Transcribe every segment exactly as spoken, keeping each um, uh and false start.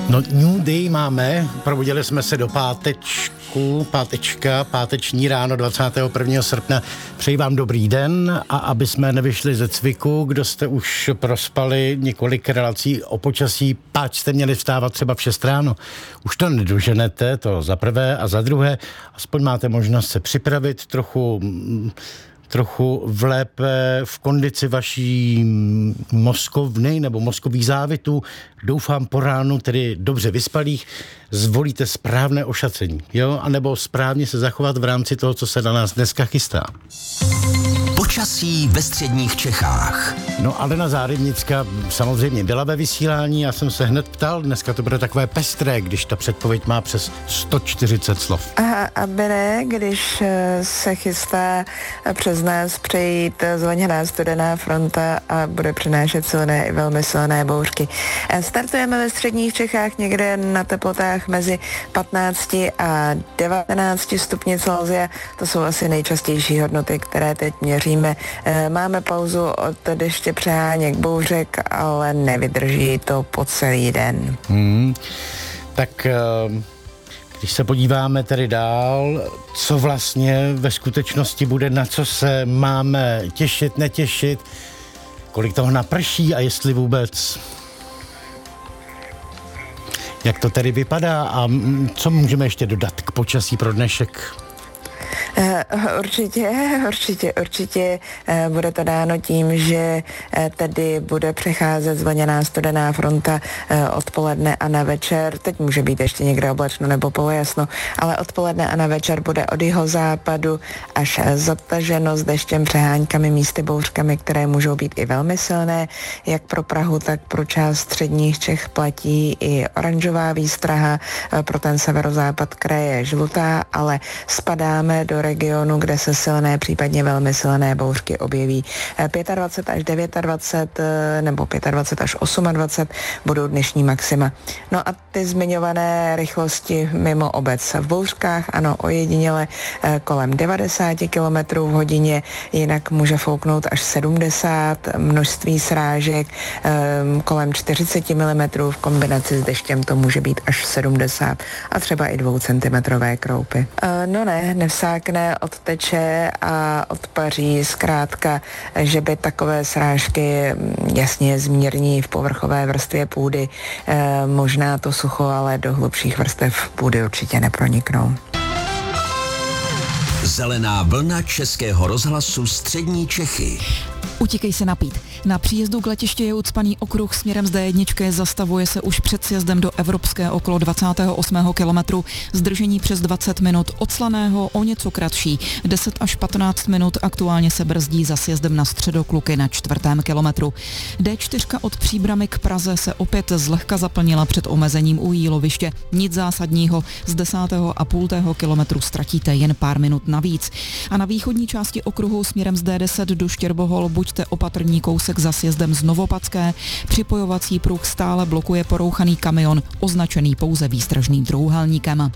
No, New Day máme, probudili jsme se do pátečku, pátečka, páteční ráno dvacátého prvního srpna. Přeji vám dobrý den a aby jsme nevyšli ze cviku, kdo jste už prospali několik relací o počasí, páč jste měli vstávat třeba v šest ráno. Už to nedoženete, to za prvé, a za druhé, aspoň máte možnost se připravit trochu... trochu vlépe v kondici vaší mozkovny nebo mozkových závitů. Doufám po ránu, tedy dobře vyspalých, zvolíte správné ošacení, jo? A nebo správně se zachovat v rámci toho, co se na nás dneska chystá. Počasí ve středních Čechách. No, Alena Zárybnická samozřejmě byla ve vysílání, já jsem se hned ptal, dneska to bude takové pestré, když ta předpověď má přes sto čtyřicet slov. A aby ne, když se chystá přes nás přejít zvoněná studená fronta a bude přinášet silné i velmi silné bouřky. Startujeme ve středních Čechách někde na teplotách mezi patnácti a devatenácti stupni Celsia, to jsou asi nejčastější hodnoty, které teď měříme. Máme pauzu od deště, přeháněk, bouřek, ale nevydrží to po celý den. Hmm, tak když se podíváme tedy dál, co vlastně ve skutečnosti bude, na co se máme těšit, netěšit, kolik toho naprší a jestli vůbec... Jak to tedy vypadá a co můžeme ještě dodat k počasí pro dnešek? Uh, určitě, určitě, určitě uh, bude to dáno tím, že uh, tedy bude přecházet zvlněná studená fronta uh, odpoledne a na večer. Teď může být ještě někde oblačno nebo polojasno, ale odpoledne a na večer bude od jihozápadu až zataženo s deštěm, přeháňkami, místy bouřkami, které můžou být i velmi silné. Jak pro Prahu, tak pro část středních Čech platí i oranžová výstraha, uh, pro ten severozápad kraje žlutá, ale spadáme do regionu, kde se silné, případně velmi silné bouřky objeví. dvacet pět až dvacet devět nebo dvacet pět až dvacet osm budou dnešní maxima. No a ty zmiňované rychlosti mimo obec. V bouřkách, ano, ojediněle kolem devadesát kilometrů v hodině, jinak může fouknout až sedmdesát, množství srážek kolem čtyřicet milimetrů, v kombinaci s deštěm to může být až sedmdesát a třeba i dvoucentimetrové kroupy. No ne, nevsákne, odteče a odpaří, zkrátka, že by takové srážky jasně zmírní v povrchové vrstvě půdy, e, možná to sucho, ale do hlubších vrstev půdy určitě neproniknou. Zelená vlna Českého rozhlasu Střední Čechy. Utíkej se napít. Na příjezdu k letiště je ucpaný okruh směrem z D jedna, zastavuje se už před sjezdem do Evropské okolo dvacátého osmého kilometru. Zdržení přes dvacet minut, od Slaného o něco kratší, deset až patnáct minut, aktuálně se brzdí za sjezdem na Středokluky na čtvrtém kilometru. D čtyři od Příbrami k Praze se opět zlehka zaplnila před omezením u Jíloviště. Nic zásadního, z desátého a půltého kilometru ztratíte jen pár minut navíc. A na východní části okruhu směrem z D deset do Štěrbohol buďte opatrní, kousek za sjezdem z Novopadské. Připojovací pruh stále blokuje porouchaný kamion, označený pouze výstražným trojúhelníkem.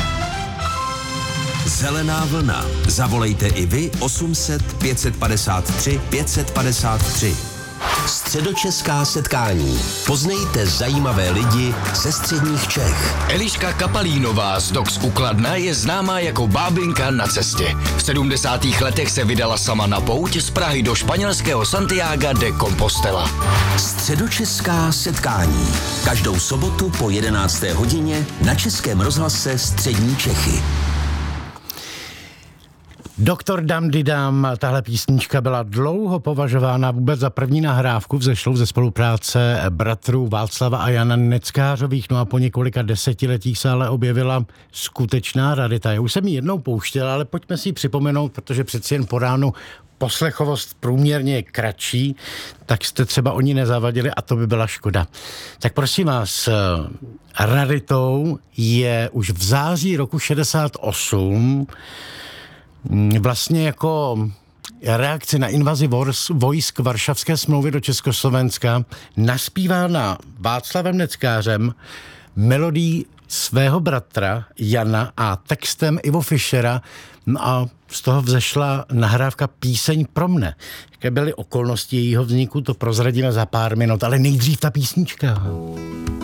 Zelená vlna. Zavolejte i vy osm set pět set padesát tři pět set padesát tři. Středočeská setkání. Poznejte zajímavé lidi ze středních Čech. Eliška Kapalínová z Dox u Kladna je známá jako bábinka na cestě. V sedmdesátých letech se vydala sama na pouť z Prahy do španělského Santiaga de Compostela. Středočeská setkání. Každou sobotu po jedenácté hodině na Českém rozhlase Střední Čechy. Doktor Dam Di Dam, tahle písnička byla dlouho považována vůbec za první nahrávku vzešlou ze spolupráce bratrů Václava a Jana Neckářových, no a po několika desetiletích se ale objevila skutečná rarita. Já už jsem ji jednou pouštěl, ale pojďme si ji připomenout, protože přeci jen po ránu poslechovost průměrně kratší, tak jste třeba o ní nezavadili a to by byla škoda. Tak prosím vás, raritou je už v září roku šedesát osm vlastně jako reakci na invazi vojsk Varšavské smlouvy do Československa naspívána Václavem Neckářem melodií svého bratra Jana a textem Ivo Fischera, no a z toho vzešla nahrávka Píseň pro mne. Jaké byly okolnosti jejího vzniku, to prozradíme za pár minut, ale nejdřív ta písnička.